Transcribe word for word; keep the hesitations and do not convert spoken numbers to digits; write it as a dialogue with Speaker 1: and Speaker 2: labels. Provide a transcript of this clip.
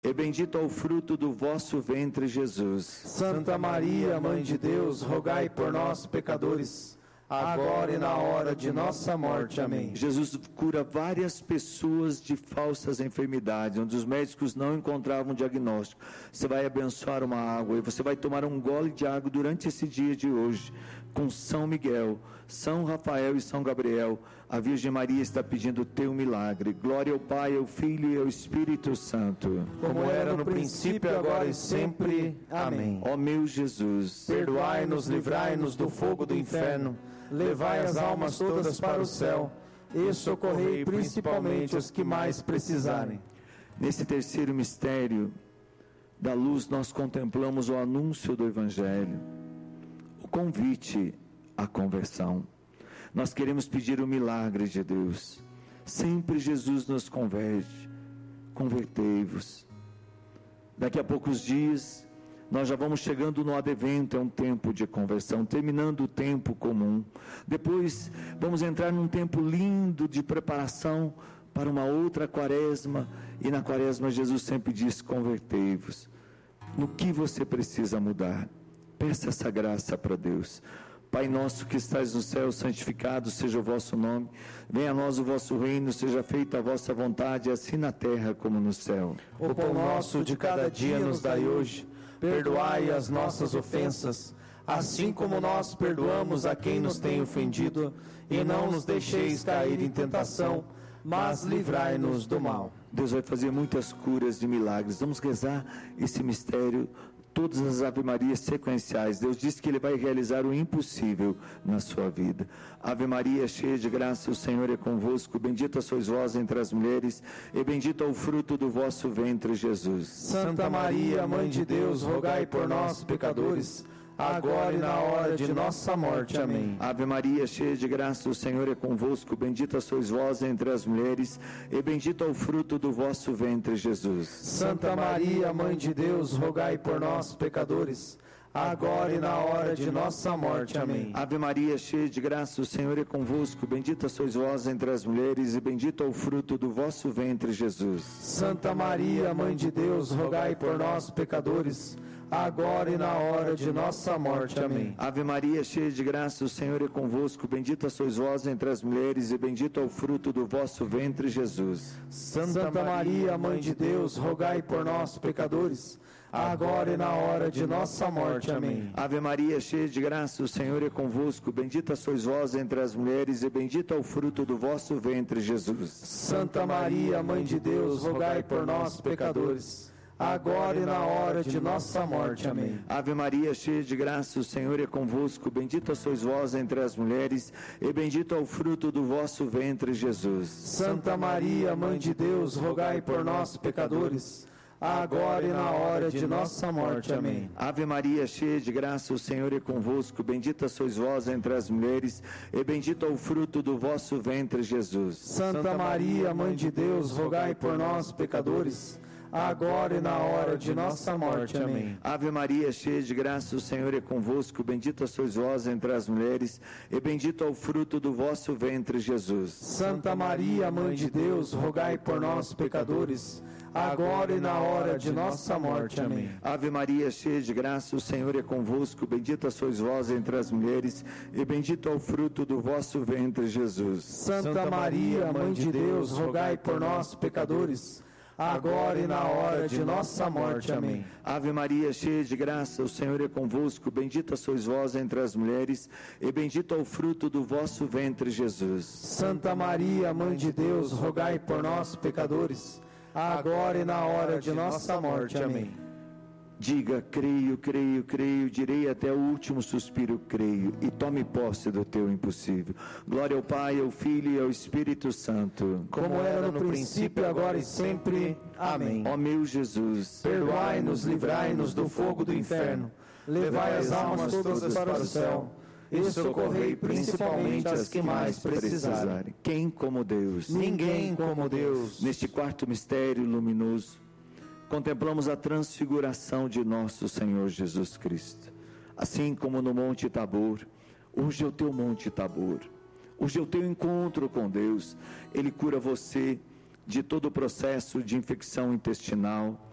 Speaker 1: e bendito é o fruto do vosso ventre, Jesus.
Speaker 2: Santa Maria, Mãe de Deus, rogai por nós, pecadores, agora e na hora de nossa morte. Amém.
Speaker 1: Jesus cura várias pessoas de falsas enfermidades, onde os médicos não encontravam diagnóstico. Você vai abençoar uma água e você vai tomar um gole de água durante esse dia de hoje, com São Miguel, São Rafael e São Gabriel. A Virgem Maria está pedindo o teu milagre. Glória ao Pai, ao Filho e ao Espírito Santo,
Speaker 2: como era no princípio, agora e sempre. Amém.
Speaker 1: Ó meu Jesus,
Speaker 2: perdoai-nos, livrai-nos do fogo do inferno, levai as almas todas para o céu e socorrei principalmente os que mais precisarem.
Speaker 1: Nesse terceiro mistério da luz, nós contemplamos o anúncio do Evangelho, o convite à conversão. Nós queremos pedir o milagre de Deus. Sempre Jesus nos converte. Convertei-vos. Daqui a poucos dias nós já vamos chegando no advento, é um tempo de conversão, terminando o tempo comum. Depois vamos entrar num tempo lindo de preparação para uma outra quaresma, e na quaresma Jesus sempre diz: convertei-vos. No que você precisa mudar? Peça essa graça para Deus. Pai nosso que estais no céu, santificado seja o vosso nome. Venha a nós o vosso reino, seja feita a vossa vontade, assim na terra como no céu.
Speaker 2: O pão nosso de cada dia nos dai hoje. Perdoai as nossas ofensas, assim como nós perdoamos a quem nos tem ofendido. E não nos deixeis cair em tentação, mas livrai-nos do mal.
Speaker 1: Deus vai fazer muitas curas de milagres. Vamos rezar esse mistério, todas as Ave Marias sequenciais. Deus disse que Ele vai realizar o impossível na sua vida. Ave Maria, cheia de graça, o Senhor é convosco. Bendita sois vós entre as mulheres, e bendito é o fruto do vosso ventre, Jesus.
Speaker 2: Santa Maria, Mãe de Deus, rogai por nós, pecadores, agora e na hora de nossa morte. Amém.
Speaker 1: Ave Maria, cheia de graça, o Senhor é convosco. Bendita sois vós entre as mulheres, e bendito é o fruto do vosso ventre, Jesus.
Speaker 2: Santa Maria, Mãe de Deus, rogai por nós, pecadores, agora e na hora de nossa morte. Amém.
Speaker 1: Ave Maria, cheia de graça, o Senhor é convosco. Bendita sois vós entre as mulheres, e bendito é o fruto do vosso ventre, Jesus.
Speaker 2: Santa Maria, Mãe de Deus, rogai por nós, pecadores, agora e na hora de nossa morte. Amém.
Speaker 1: Ave Maria, cheia de graça, o Senhor é convosco. Bendita sois vós entre as mulheres, e bendito é o fruto do vosso ventre, Jesus.
Speaker 2: Santa Maria, Mãe de Deus, rogai por nós, pecadores, agora e na hora de nossa morte. Amém.
Speaker 1: Ave Maria, cheia de graça, o Senhor é convosco. Bendita sois vós entre as mulheres, e bendito é o fruto do vosso ventre, Jesus.
Speaker 2: Santa Maria, Mãe de Deus, rogai por nós, pecadores, agora e na hora de nossa morte. Amém.
Speaker 1: Ave Maria, cheia de graça, o Senhor é convosco. Bendita sois vós entre as mulheres, e bendito é o fruto do vosso ventre, Jesus.
Speaker 2: Santa Maria, Mãe de Deus, rogai por nós, pecadores, agora e na hora de nossa morte. Amém.
Speaker 1: Ave Maria, cheia de graça, o Senhor é convosco. Bendita sois vós entre as mulheres, e bendito é o fruto do vosso ventre, Jesus.
Speaker 2: Santa Maria, Mãe de Deus, rogai por nós, pecadores, agora e na hora de nossa morte. Amém.
Speaker 1: Ave Maria, cheia de graça, o Senhor é convosco. Bendita sois vós entre as mulheres, e bendito é o fruto do vosso ventre, Jesus.
Speaker 2: Santa Maria, Mãe de Deus, rogai por nós, pecadores, agora e na hora de nossa morte. Amém.
Speaker 1: Ave Maria, cheia de graça, o Senhor é convosco. Bendita sois vós entre as mulheres, e bendito é o fruto do vosso ventre, Jesus.
Speaker 2: Santa Maria, Mãe de Deus, rogai por nós, pecadores, agora e na hora de nossa morte. Amém.
Speaker 1: Ave Maria, cheia de graça, o Senhor é convosco. Bendita sois vós entre as mulheres, e bendito é o fruto do vosso ventre, Jesus.
Speaker 2: Santa Maria, Mãe de Deus, rogai por nós, pecadores, agora e na hora de nossa morte. Amém.
Speaker 1: Diga: creio, creio, creio, direi até o último suspiro, creio, e tome posse do teu impossível. Glória ao Pai, ao Filho e ao Espírito Santo,
Speaker 2: como era no princípio, agora e sempre. Amém.
Speaker 1: Ó meu Jesus,
Speaker 2: perdoai-nos, livrai-nos do fogo do inferno, levai as almas todas para o céu, e socorrei principalmente as que mais precisarem.
Speaker 1: Quem como Deus?
Speaker 2: Ninguém como Deus.
Speaker 1: Neste quarto mistério luminoso, contemplamos a transfiguração de nosso Senhor Jesus Cristo. Assim como no Monte Tabor, hoje é o teu Monte Tabor, hoje é o teu encontro com Deus. Ele cura você de todo o processo de infecção intestinal,